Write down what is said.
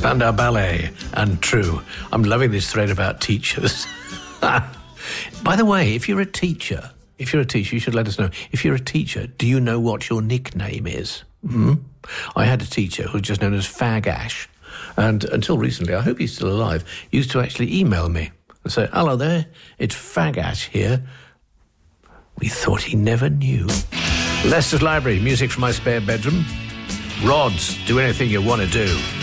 Spandau Ballet and True. I'm loving this thread about teachers. By the way, if you're a teacher, you should let us know. If you're a teacher, do you know what your nickname is? I had a teacher who was just known as Fag Ash, and until recently, I hope he's still alive, used to actually email me and say, "Hello there, it's Fag Ash here." We thought he never knew. Leicester's Library, music from my spare bedroom. Rods, do anything you want to do.